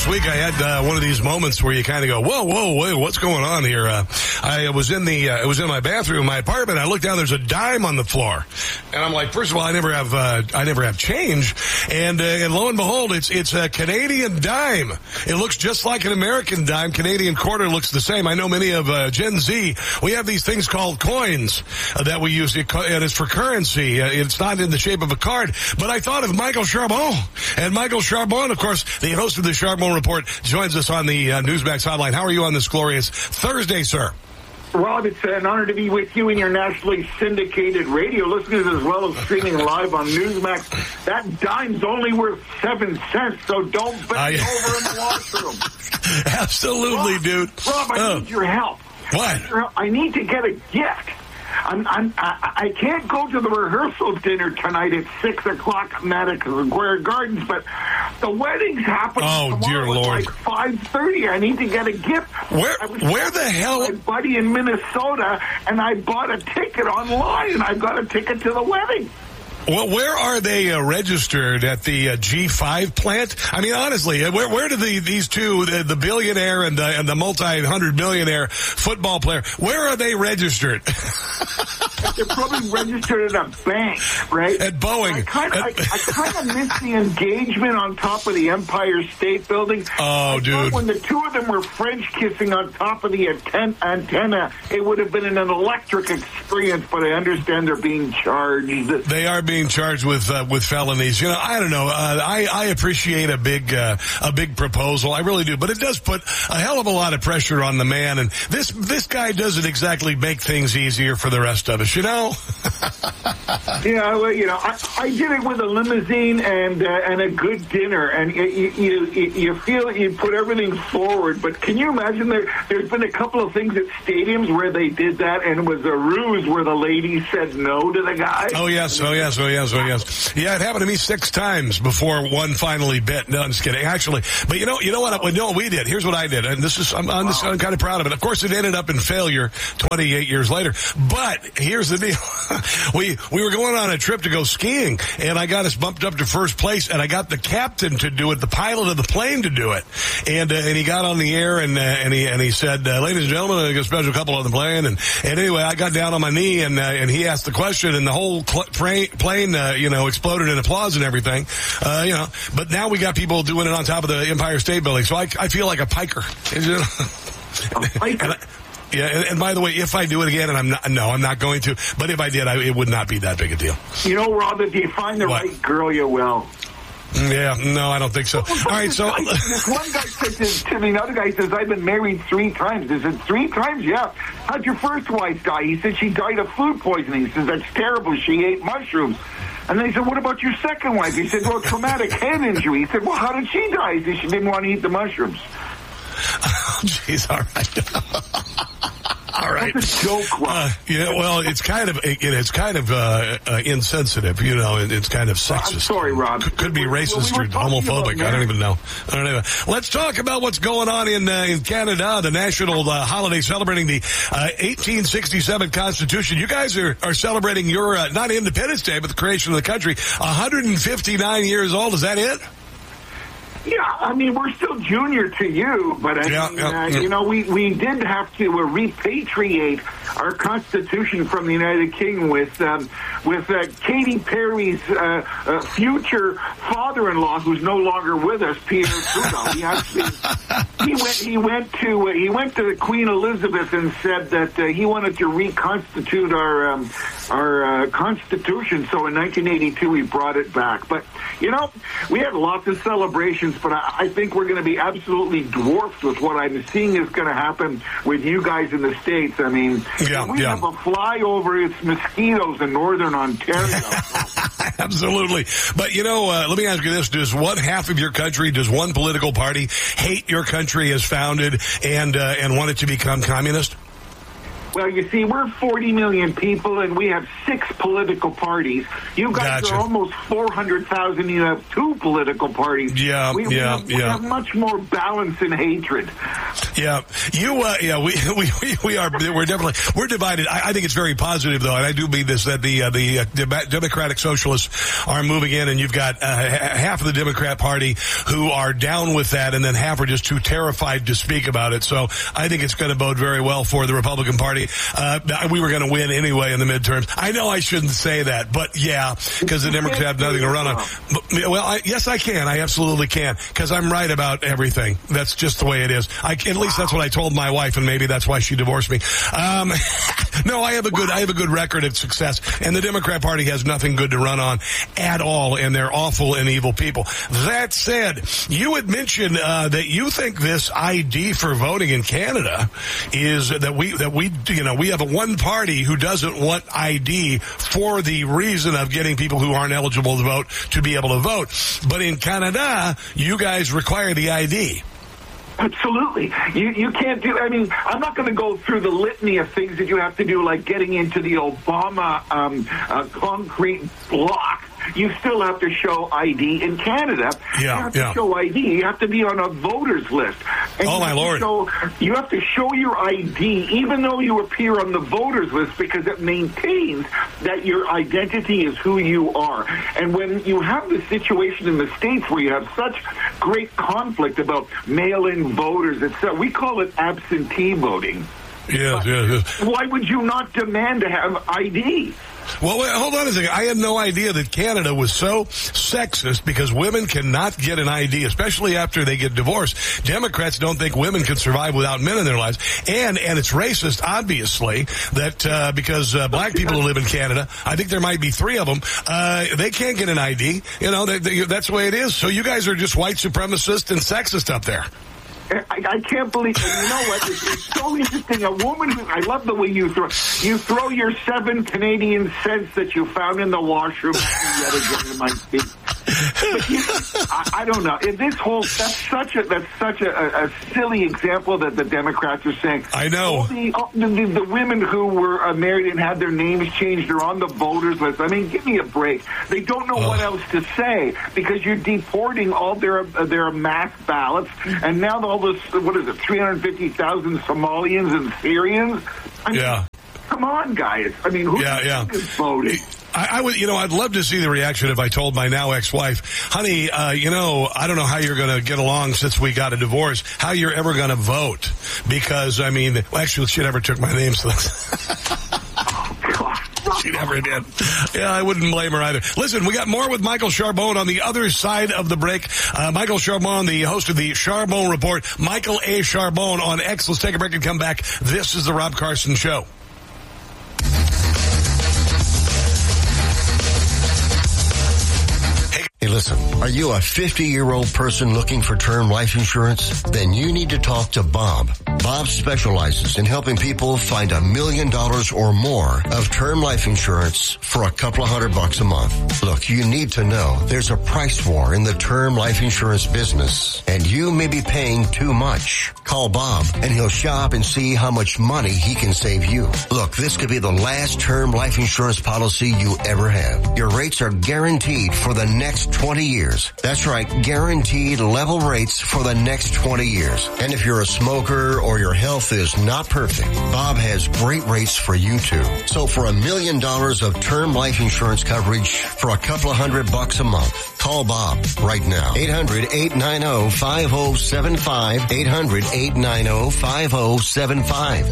last week I had one of these moments where you kind of go, whoa, what's going on here? I was in my bathroom in my apartment. I looked down, there's a dime on the floor. And I'm like, first of all, I never have change. And lo and behold, it's a Canadian dime. It looks just like an American dime. Canadian quarter looks the same. I know many of Gen Z, we have these things called coins that we use, and it's for currency. It's not in the shape of a card. But I thought of Michael Charbon. And Michael Charbon, of course, the host of the Charbon Report, joins us on the Newsmax hotline. How are you on this glorious Thursday, sir? Rob, it's an honor to be with you and your nationally syndicated radio listeners, as well as streaming live on Newsmax. That dime's only worth 7 cents, so don't bend over in the washroom. Absolutely, Rob, dude. Rob, I need your help. What? I need to get a gift. I can't go to the rehearsal dinner tonight at 6 o'clock at Madison Square Gardens, but the wedding's happening tomorrow dear Lord. at like 5:30. I need to get a gift. Where the hell? My buddy in Minnesota, and I bought a ticket online, and I got a ticket to the wedding. Well, where are they registered at the G5 plant? I mean, honestly, where do these two, the billionaire and the multi-hundred millionaire football player, where are they registered? They're probably registered at a bank, right? At Boeing. I kind of miss the engagement on top of the Empire State Building. Oh, dude. When the two of them were French kissing on top of the antenna, it would have been an electric experience, but I understand they're being charged. They are being charged with felonies. You know, I don't know. I appreciate a big proposal. I really do. But it does put a hell of a lot of pressure on the man. And this guy doesn't exactly make things easier for the rest of us, you know? Yeah, well, you know, I did it with a limousine and a good dinner. And you feel you put everything forward. But can you imagine there's been a couple of things at stadiums where they did that, and it was a ruse where the lady said no to the guy? Oh, yes. Yeah, it happened to me 6 times before one finally bit. No, I'm just kidding. Actually, but you know what we did? Here's what I did. And I'm kind of proud of it. Of course, it ended up in failure 28 years later. But here's the deal. We were going on a trip to go skiing, and I got us bumped up to first place, and I got the captain to do it, the pilot of the plane to do it. And he got on the air, and he said, ladies and gentlemen, I got a special couple on the plane. And anyway, I got down on my knee, and he asked the question, and the whole plane, exploded in applause and everything, but now we got people doing it on top of the Empire State Building. So I feel like a piker. A piker? And by the way, if I do it again, and I'm not going to, but if I did, it would not be that big a deal. You know, Rob, if you find the right girl, you will. Yeah, no, I don't think so. All right, so this one guy says to me, another guy says, I've been married 3 times. I said, 3 times? Yeah. How'd your first wife die? He said she died of food poisoning. He says, that's terrible. She ate mushrooms. And then he said, what about your second wife? He said, well, traumatic head injury. He said, well, how did she die? He said, she didn't want to eat the mushrooms. Oh, jeez, all right. All right. That's a joke, Rob. Well, it's kind of insensitive, it's kind of sexist. I'm sorry, Rob. Could be racist or homophobic. I don't even know. Let's talk about what's going on in Canada, the national holiday celebrating the 1867 Constitution. You guys are celebrating your, not Independence Day, but the creation of the country. 159 years old. Is that it? Yeah, I mean, we're still junior to you, but we did have to repatriate our Constitution from the United Kingdom with Katy Perry's future father-in-law, who's no longer with us, Peter Trudeau. He went to Queen Elizabeth and said that he wanted to reconstitute our Constitution. So in 1982, we brought it back. But we had lots of celebrations. But I think we're going to be absolutely dwarfed with what I'm seeing is going to happen with you guys in the States. I mean, we have a flyover. It's mosquitoes in northern Ontario. Absolutely. But, let me ask you this. Does one half of your country, does one political party hate your country as founded and want it to become communist? Well, you see, we're 40 million people, and we have 6 political parties. You guys are almost 400,000. You have 2 political parties. We have much more balance and hatred. Yeah, we're divided. I think it's very positive, though, and I do mean this, that the Democratic Socialists are moving in, and you've got half of the Democrat Party who are down with that, and then half are just too terrified to speak about it. So I think it's going to bode very well for the Republican Party. We were going to win anyway in the midterms. I know I shouldn't say that, but yeah, because the Democrats have nothing to run on. Well, yes, I can. I absolutely can, because I'm right about everything. That's just the way it is. At least that's what I told my wife, and maybe that's why she divorced me. No, I have a good record of success, and the Democrat Party has nothing good to run on at all, and they're awful and evil people. That said, you had mentioned that you think this ID for voting in Canada is that we have one party who doesn't want ID for the reason of getting people who aren't eligible to vote to be able to vote. But in Canada, you guys require the ID. Absolutely. You can't do, I mean, I'm not going to go through the litany of things that you have to do, like getting into the Obama concrete block. You still have to show ID in Canada. You have to show ID. You have to be on a voter's list. And my Lord. You have to show your ID even though you appear on the voter's list, because it maintains that your identity is who you are. And when you have the situation in the States where you have such great conflict about mail-in voters, we call it absentee voting. Yes. Why would you not demand to have ID? Well, wait, hold on a second. I had no idea that Canada was so sexist because women cannot get an ID, especially after they get divorced. Democrats don't think women can survive without men in their lives. And it's racist, obviously, that because black people who live in Canada, I think there might be 3 of them, they can't get an ID. You know, that's the way it is. So you guys are just white supremacist and sexist up there. I can't believe it. You know what? It's so interesting. A woman who, I love the way you throw your 7 Canadian cents that you found in the washroom yet again in my feet. I don't know. That's such a silly example that the Democrats are saying. I know. The women who were married and had their names changed are on the voters list. I mean, give me a break. They don't know what else to say because you're deporting all their mass ballots, and now all this, 350,000 Somalians and Syrians? Come on, guys. I mean, who is voting? I'd love to see the reaction if I told my now ex-wife, honey, I don't know how you're going to get along since we got a divorce, how you're ever going to vote. Because, actually, she never took my name, so she never did. Yeah, I wouldn't blame her either. Listen, we got more with Michael Charbonne on the other side of the break. Michael Charbonne, the host of the Charbonne Report, Michael A. Charbonne on X. Let's take a break and come back. This is the Rob Carson Show. Hey, listen, are you a 50-year-old person looking for term life insurance? Then you need to talk to Bob. Bob specializes in helping people find $1 million or more of term life insurance for a couple of $100 a month. Look, you need to know there's a price war in the term life insurance business, and you may be paying too much. Call Bob, and he'll shop and see how much money he can save you. Look, this could be the last term life insurance policy you ever have. Your rates are guaranteed for the next 20 years. That's right, guaranteed level rates for the next 20 years. And if you're a smoker or your health is not perfect, Bob has great rates for you too. So for $1 million of term life insurance coverage for a couple of $100 a month, call Bob right now. 800-890-5075. 800-890-5075.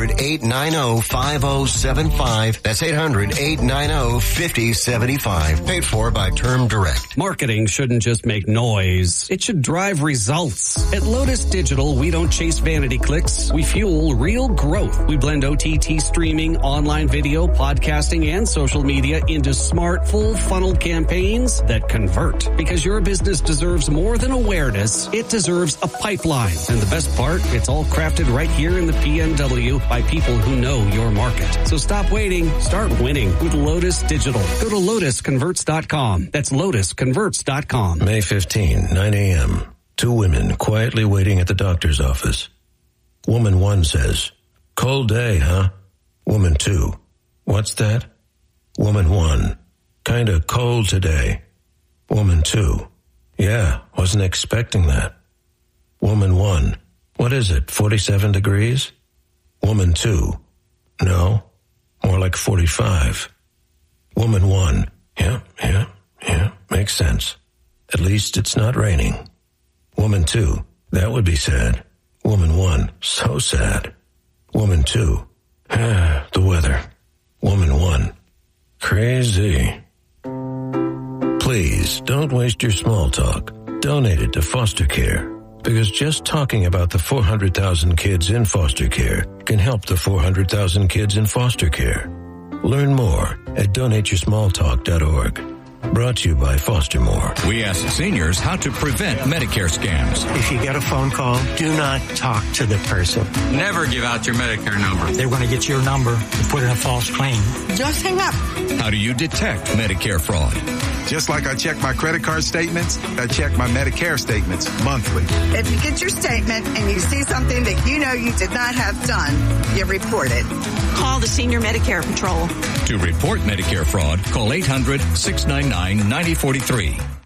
800-890-5075. That's 800-890-5075. Paid for by Term Direct. Marketing shouldn't just make noise. It should drive results. At Lotus Digital, we don't chase vanity clicks. We fuel real growth. We blend OTT streaming, online video, podcasting, and social media into smart, full-funnel campaigns that convert. Because your business deserves more than awareness, it deserves a pipeline. And the best part, it's all crafted right here in the PNW by people who know your market. So stop waiting. Start winning with Lotus Digital. Go to lotusconverts.com. That's lotusconverts.com. May 15, 9 a.m. 2 women quietly waiting at the doctor's office. Woman 1 says, "Cold day, huh?" Woman 2. What's that? Woman 1. Kinda cold today. Woman 2. Yeah, wasn't expecting that. Woman 1. What is it, 47 degrees? Woman 2. No, more like 45. Woman 1. Yeah, makes sense. At least it's not raining. Woman 2. That would be sad. Woman 1. So sad. Woman 2. The weather. Woman 1. Crazy. Please, don't waste your small talk. Donate it to foster care. Because just talking about the 400,000 kids in foster care can help the 400,000 kids in foster care. Learn more at donateyoursmalltalk.org. Brought to you by Foster More. We ask seniors how to prevent Medicare scams. If you get a phone call, do not talk to the person. Never give out your Medicare number. They're going to get your number and put in a false claim. Just hang up. How do you detect Medicare fraud? Just like I check my credit card statements, I check my Medicare statements monthly. If you get your statement and you see something that you know you did not have done, you report it. Call the Senior Medicare Patrol. To report Medicare fraud, call 800-699-9043.